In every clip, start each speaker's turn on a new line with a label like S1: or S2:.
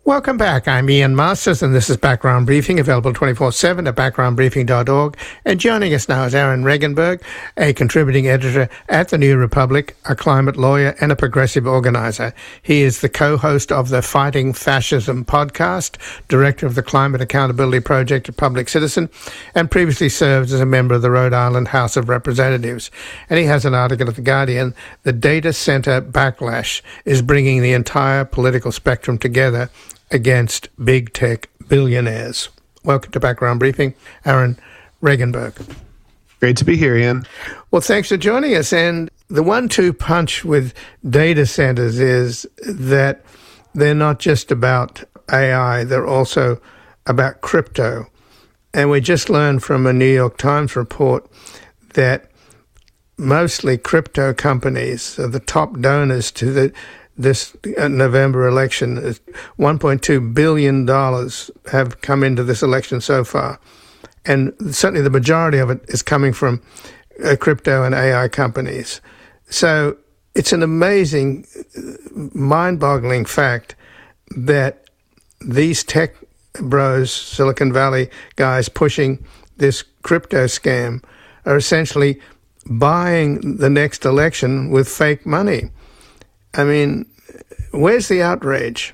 S1: Welcome back. I'm Ian Masters, and this is Background Briefing, available 24/7 at backgroundbriefing.org. And joining us now is Aaron Regenberg, a contributing editor at The New Republic, a climate lawyer, and a progressive organizer. He is the co-host of the Fighting Fascism podcast, director of the Climate Accountability Project at Public Citizen, and previously served as a member of the Rhode Island House of Representatives. And he has an article at The Guardian, "The Data Center Backlash is Bringing the Entire Political Spectrum Together Against Big Tech Billionaires." Welcome to Background Briefing, Aaron Regenberg.
S2: Great to be here, Ian.
S1: Well, thanks for joining us. And the 1-2 punch with data centers is that they're not just about AI, they're also about crypto. And we just learned from a New York Times report that mostly crypto companies are the top donors to this November election. $1.2 billion have come into this election so far. And certainly the majority of it is coming from crypto and AI companies. So it's an amazing, mind-boggling fact that these tech bros, Silicon Valley guys pushing this crypto scam, are essentially buying the next election with fake money. I mean, where's the outrage?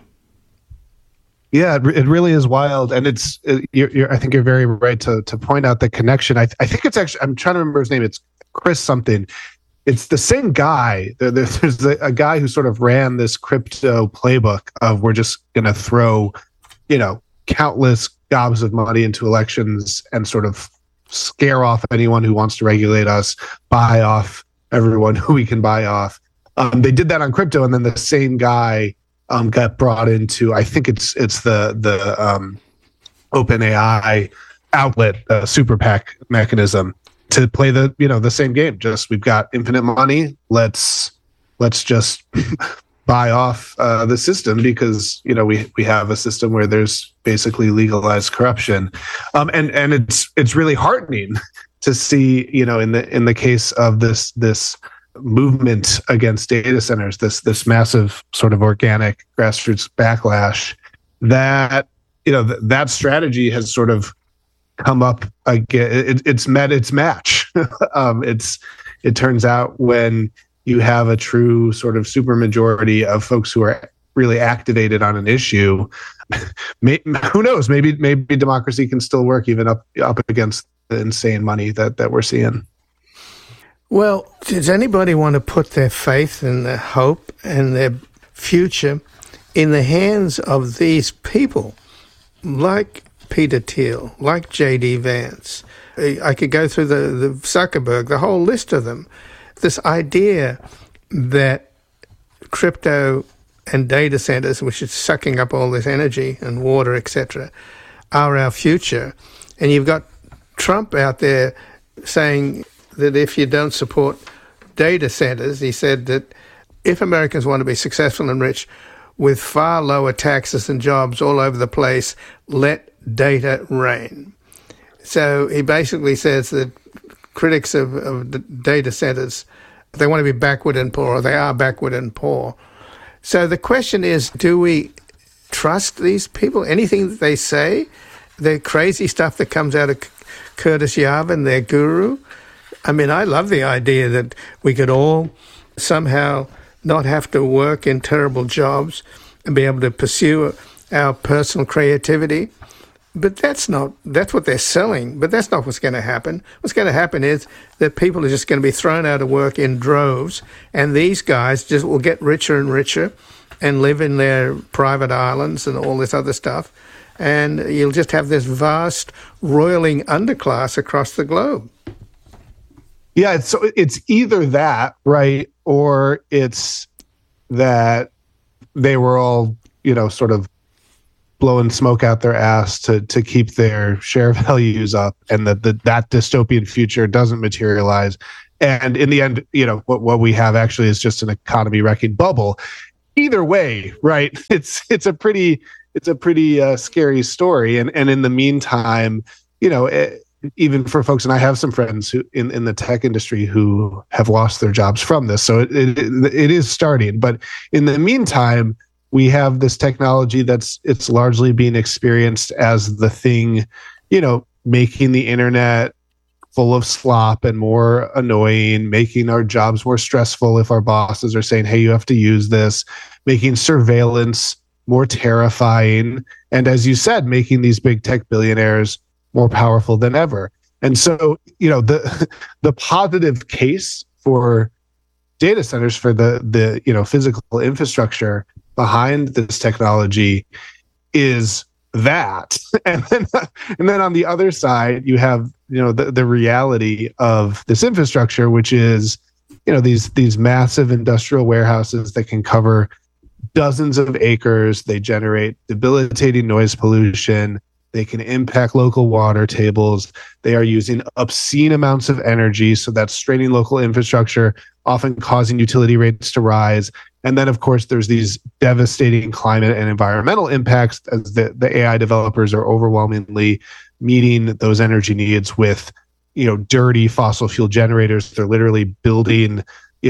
S2: Yeah, it really is wild, and I think you're very right to point out the connection. I think it's actually, I'm trying to remember his name. It's Chris something. It's the same guy. There's a guy who sort of ran this crypto playbook of we're just going to throw, countless gobs of money into elections and sort of scare off anyone who wants to regulate us, buy off everyone who we can buy off. They did that on crypto, and then the same guy got brought into, I think it's the OpenAI outlet, super PAC mechanism to play the same game. Just we've got infinite money. Let's just buy off the system because we have a system where there's basically legalized corruption, and it's really heartening to see in the case of this movement against data centers, this massive sort of organic grassroots backlash, that that strategy has sort of come up again. It's met its match. It turns out when you have a true sort of supermajority of folks who are really activated on an issue, who knows? Maybe democracy can still work even up against the insane money that we're seeing.
S1: Well, does anybody want to put their faith and their hope and their future in the hands of these people like Peter Thiel, like J.D. Vance? I could go through the Zuckerberg, the whole list of them. This idea that crypto and data centers, which is sucking up all this energy and water, etc., are our future. And you've got Trump out there saying that if you don't support data centers, he said that if Americans want to be successful and rich with far lower taxes and jobs all over the place, let data reign. So he basically says that critics of the data centers, they want to be backward and poor, or they are backward and poor. So the question is, do we trust these people? Anything that they say? The crazy stuff that comes out of Curtis Yarvin, their guru? I mean, I love the idea that we could all somehow not have to work in terrible jobs and be able to pursue our personal creativity. But that's what they're selling. But that's not what's going to happen. What's going to happen is that people are just going to be thrown out of work in droves, and these guys just will get richer and richer and live in their private islands and all this other stuff. And you'll just have this vast roiling underclass across the globe.
S2: Yeah, it's either that, right, or it's that they were all, sort of blowing smoke out their ass to keep their share values up, and that dystopian future doesn't materialize. And in the end, what we have actually is just an economy wrecking bubble. Either way, right? It's a pretty scary story. And in the meantime, even for folks, and I have some friends who in the tech industry who have lost their jobs from this. So it is starting. But in the meantime, we have this technology it's largely being experienced as the thing, making the internet full of slop and more annoying, making our jobs more stressful if our bosses are saying, hey, you have to use this, making surveillance more terrifying. And as you said, making these big tech billionaires more powerful than ever. And so, the positive case for data centers, for the physical infrastructure behind this technology is that. And then on the other side, you have, the reality of this infrastructure, which is, these massive industrial warehouses that can cover dozens of acres. They generate debilitating noise pollution. They can impact local water tables. They are using obscene amounts of energy. So that's straining local infrastructure, often causing utility rates to rise. And then, of course, there's these devastating climate and environmental impacts as the AI developers are overwhelmingly meeting those energy needs with, dirty fossil fuel generators. They're literally building,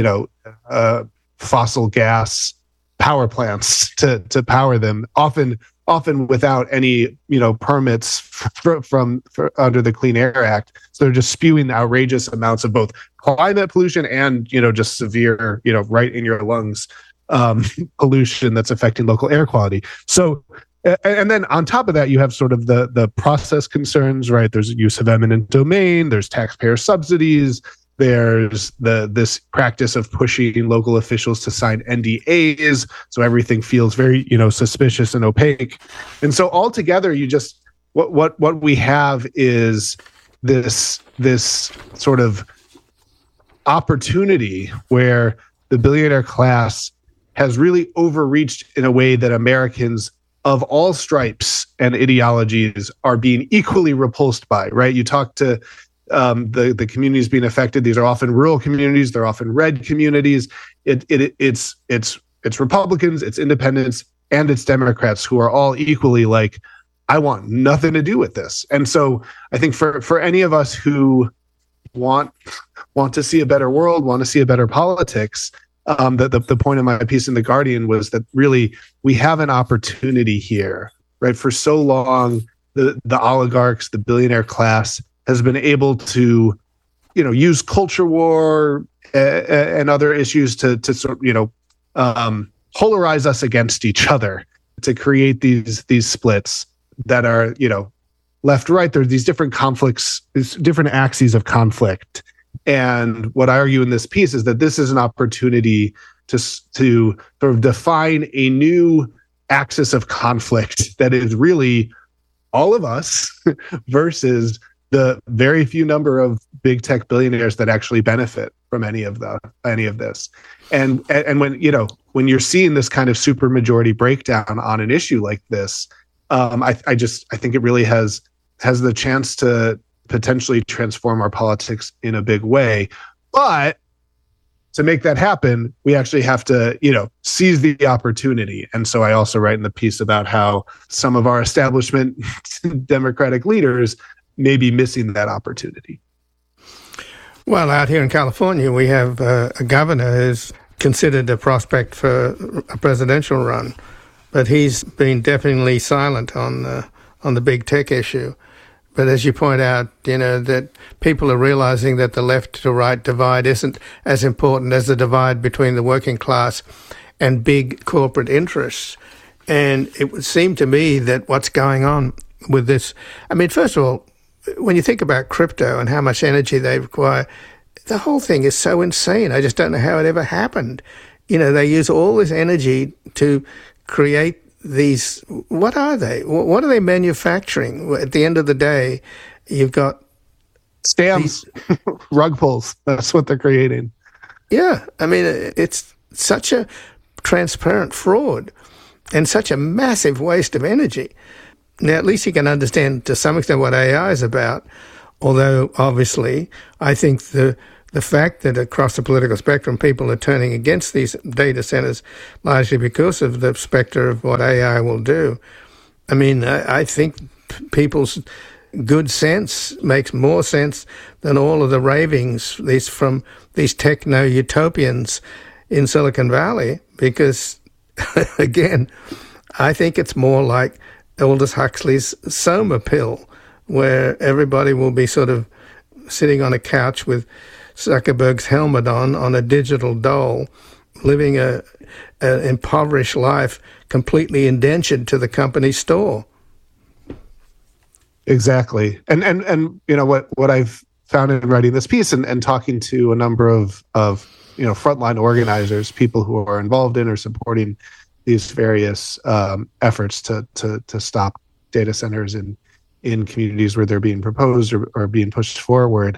S2: fossil gas power plants to power them, often without any permits from under the Clean Air Act. So they're just spewing outrageous amounts of both climate pollution and just severe right in your lungs pollution that's affecting local air quality. So and then on top of that, you have sort of the process concerns, right? There's use of eminent domain, there's taxpayer subsidies, there's this practice of pushing local officials to sign NDAs, so everything feels very, suspicious and opaque. And so altogether, you just what we have is this sort of opportunity where the billionaire class has really overreached in a way that Americans of all stripes and ideologies are being equally repulsed by, right? You talk to the communities being affected. These are often rural communities. They're often red communities. It's Republicans, it's independents, and it's Democrats who are all equally like, I want nothing to do with this. And so I think for any of us who want to see a better world, want to see a better politics, the point of my piece in The Guardian was that really we have an opportunity here, right? For so long, the oligarchs, the billionaire class has been able to, use culture war and other issues to sort of, polarize us against each other, to create these splits that are, left, right. There's these different conflicts, these different axes of conflict. And what I argue in this piece is that this is an opportunity to sort of define a new axis of conflict that is really all of us versus the very few number of big tech billionaires that actually benefit from any of this. And when you're seeing this kind of supermajority breakdown on an issue like this, I think it really has the chance to potentially transform our politics in a big way. But to make that happen, we actually have to, seize the opportunity. And so I also write in the piece about how some of our establishment Democratic leaders may be missing that opportunity.
S1: Well, out here in California, we have a governor who's considered a prospect for a presidential run, but he's been definitely silent on the big tech issue. But as you point out, that people are realizing that the left to right divide isn't as important as the divide between the working class and big corporate interests. And it would seem to me that what's going on with this, first of all, when you think about crypto and how much energy they require, the whole thing is so insane. I just don't know how it ever happened. They use all this energy to create these, what are they? What are they manufacturing? At the end of the day, you've got
S2: scams, rug pulls. That's what they're creating.
S1: Yeah. It's such a transparent fraud and such a massive waste of energy. Now, at least you can understand to some extent what AI is about, although obviously I think the fact that across the political spectrum people are turning against these data centers largely because of the specter of what AI will do. I think people's good sense makes more sense than all of the ravings from these techno-utopians in Silicon Valley, because again, I think it's more like Aldous Huxley's Soma pill, where everybody will be sort of sitting on a couch with Zuckerberg's helmet on a digital doll, living an impoverished life, completely indentured to the company store.
S2: Exactly. And you know what I've found in writing this piece and talking to a number of frontline organizers, people who are involved in or supporting these various efforts to stop data centers in communities where they're being proposed or being pushed forward.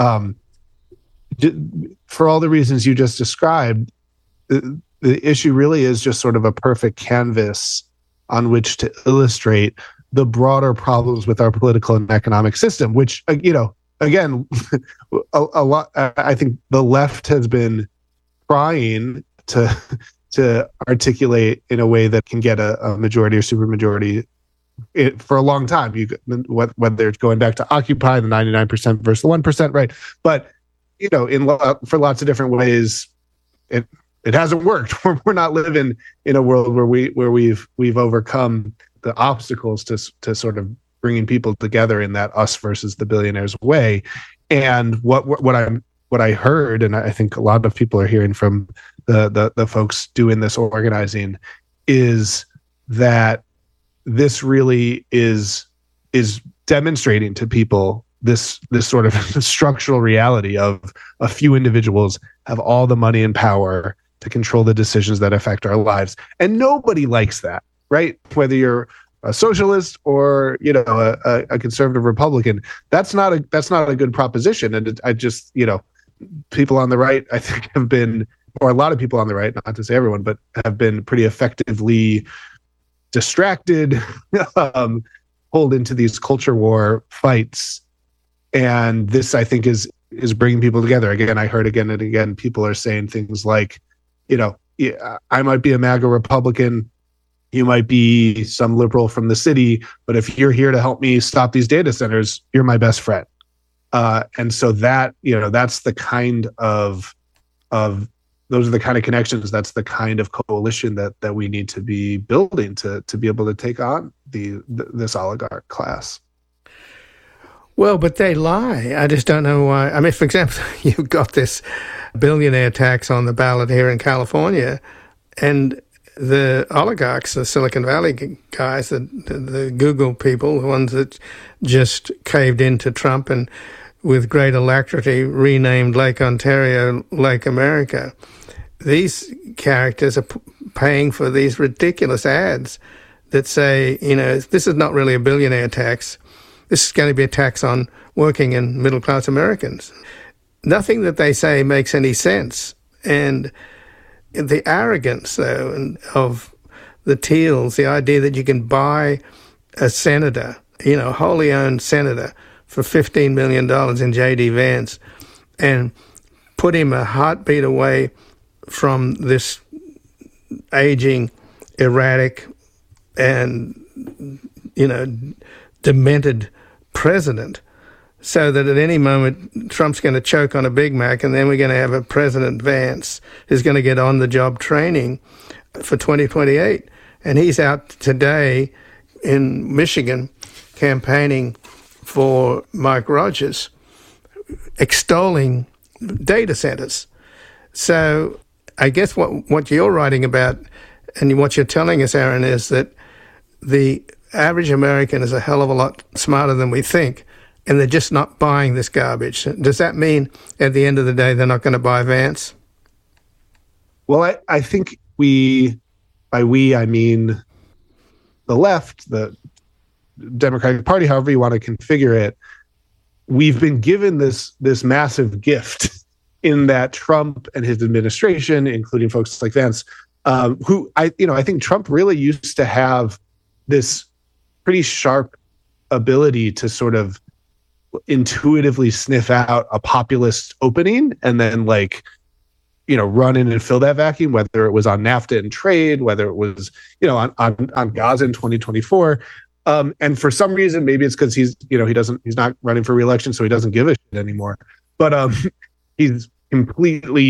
S2: For all the reasons you just described, the issue really is just sort of a perfect canvas on which to illustrate the broader problems with our political and economic system, which, again, a lot. I think the left has been trying to articulate in a way that can get a majority or supermajority for a long time. Whether it's going back to Occupy, the 99% versus the 1%, right? But for lots of different ways, it hasn't worked. We're not living in a world where we've overcome the obstacles to sort of bringing people together in that us versus the billionaires way. And what I heard, and I think a lot of people are hearing from the folks doing this organizing, is that this really is demonstrating to people this sort of structural reality of a few individuals have all the money and power to control the decisions that affect our lives, and nobody likes that. Right? Whether you're a socialist or a conservative Republican, that's not a good proposition. And I just people on the right, I think, have been, or a lot of people on the right, not to say everyone, but have been pretty effectively distracted, pulled into these culture war fights. And this, I think, is bringing people together. Again, I heard again and again people are saying things like, I might be a MAGA Republican, you might be some liberal from the city, but if you're here to help me stop these data centers, you're my best friend. And so that, that's the kind of those are the kind of connections, that's the kind of coalition that we need to be building to be able to take on this oligarch class.
S1: Well, but they lie. I just don't know why. I mean, for example, you've got this billionaire tax on the ballot here in California, and the oligarchs, the Silicon Valley guys, the Google people, the ones that just caved into Trump and with great alacrity renamed Lake Ontario Lake America. These characters are paying for these ridiculous ads that say, this is not really a billionaire tax. This is going to be a tax on working and middle-class Americans. Nothing that they say makes any sense. And the arrogance, though, of the Teals, the idea that you can buy a senator, wholly owned senator, for $15 million in J.D. Vance and put him a heartbeat away from this aging, erratic, and, demented president, so that at any moment Trump's going to choke on a Big Mac, and then we're going to have a President Vance who's going to get on-the-job training for 2028. And he's out today in Michigan campaigning for Mike Rogers, extolling data centers. So I guess what you're writing about and what you're telling us, Aaron, is that the average American is a hell of a lot smarter than we think, and they're just not buying this garbage. Does that mean at the end of the day they're not going to buy Vance?
S2: Well, I think by we, I mean the left, the Democratic Party, however you want to configure it. We've been given this massive gift in that Trump and his administration, including folks like Vance, who I think Trump really used to have this pretty sharp ability to sort of intuitively sniff out a populist opening and then run in and fill that vacuum, whether it was on NAFTA and trade, whether it was, on Gaza in 2024. And for some reason, maybe it's because he's not running for re-election, so he doesn't give a shit anymore. But he's completely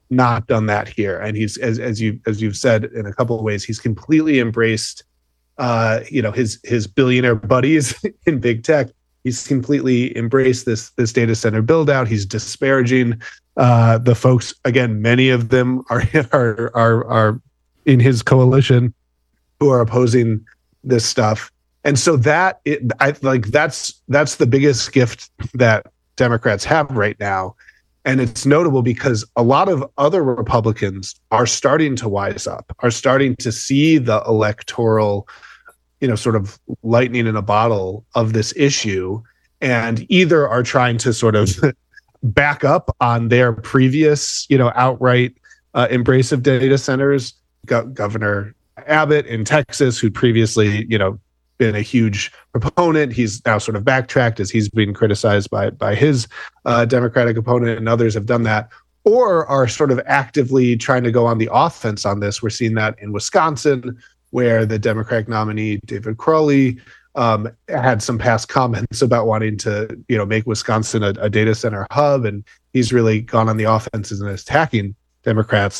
S2: not done that here. And he's, as you've said in a couple of ways, he's completely embraced, his billionaire buddies in big tech. He's completely embraced this data center build out. He's disparaging the folks. Again, many of them are in his coalition who are opposing this stuff. And so that's the biggest gift that Democrats have right now. And it's notable because a lot of other Republicans are starting to wise up, are starting to see the electoral, sort of lightning in a bottle of this issue, and either are trying to sort of back up on their previous, outright embrace of data centers. Governor Abbott in Texas, who previously, been a huge proponent, he's now sort of backtracked as he's being criticized by his Democratic opponent, and others have done that, or are sort of actively trying to go on the offense on this. We're seeing that in Wisconsin, where the Democratic nominee David Crowley had some past comments about wanting to, make Wisconsin a data center hub, and he's really gone on the offenses and attacking Democrats.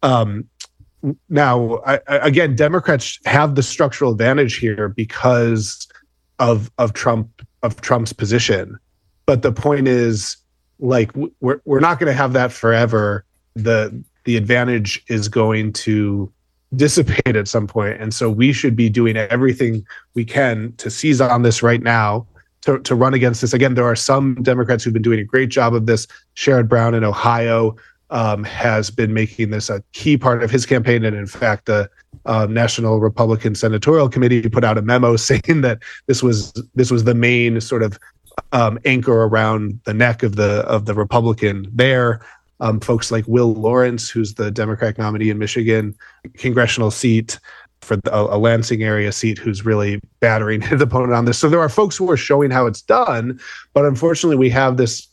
S2: Now, again, Democrats have the structural advantage here because of Trump's position. But the point is, like, we're not going to have that forever. The advantage is going to dissipate at some point, and so we should be doing everything we can to seize on this right now, to run against this. Again, there are some Democrats who've been doing a great job of this. Sherrod Brown in Ohio has been making this a key part of his campaign. And in fact, the National Republican Senatorial Committee put out a memo saying that this was the main sort of anchor around the neck of the Republican there. Folks like Will Lawrence, who's the Democratic nominee in Michigan congressional seat for a Lansing area seat, who's really battering his opponent on this. So there are folks who are showing how it's done, but unfortunately we have this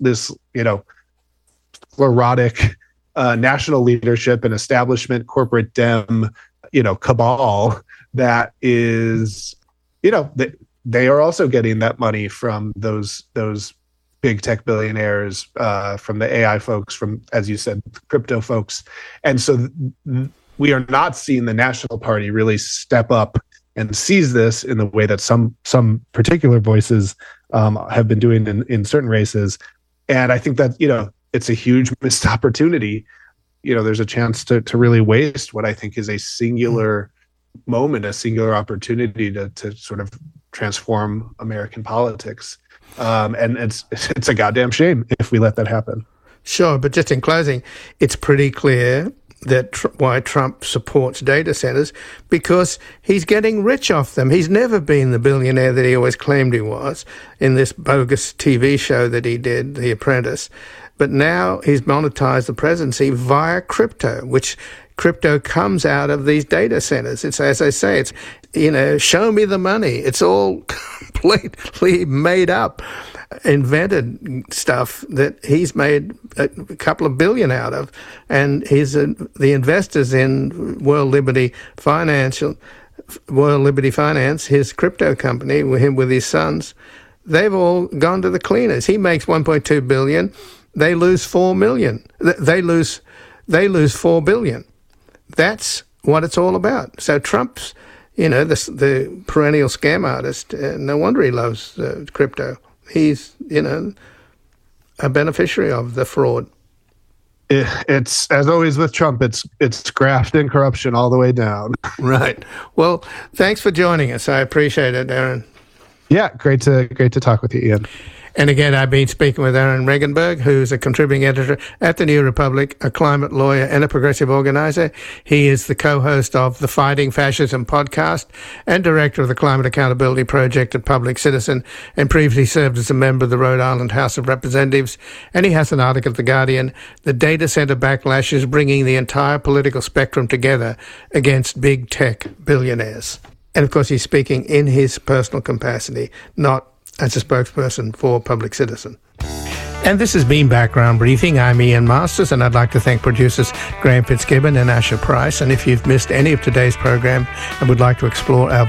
S2: sclerotic national leadership and establishment corporate Dem, cabal that is, they are also getting that money from those big tech billionaires, from the AI folks, from, as you said, crypto folks. And so we are not seeing the National Party really step up and seize this in the way that some particular voices have been doing in certain races. And I think that, it's a huge missed opportunity. There's a chance to really waste what I think is a singular moment, a singular opportunity to sort of transform American politics. And it's a goddamn shame if we let that happen.
S1: Sure, but just in closing, it's pretty clear that why Trump supports data centers, because he's getting rich off them. He's never been the billionaire that he always claimed he was in this bogus TV show that he did, The Apprentice. But now he's monetized the presidency via crypto, which crypto comes out of these data centers. It's, as I say, it's, show me the money. It's all completely made up, invented stuff that he's made a couple of billion out of. And he's the investors in World Liberty Finance, his crypto company, with his sons, they've all gone to the cleaners. He makes $1.2 billion. They lose $4 million. They lose $4 billion. That's what it's all about. So Trump's, the perennial scam artist. No wonder he loves crypto. He's, a beneficiary of the fraud.
S2: It's, as always with Trump, it's graft and corruption all the way down.
S1: Right. Well, thanks for joining us. I appreciate it, Aaron.
S2: Yeah, great to talk with you, Ian.
S1: And again, I've been speaking with Aaron Regenberg, who's a contributing editor at The New Republic, a climate lawyer and a progressive organizer. He is the co-host of the Fighting Fascism podcast and director of the Climate Accountability Project at Public Citizen, and previously served as a member of the Rhode Island House of Representatives. And he has an article at The Guardian, "The Data Center Backlash is Bringing the Entire Political Spectrum Together Against Big Tech Billionaires." And of course, he's speaking in his personal capacity, not as a spokesperson for Public Citizen. And this has been Background Briefing. I'm Ian Masters, and I'd like to thank producers Graham Fitzgibbon and Asher Price. And if you've missed any of today's program and would like to explore our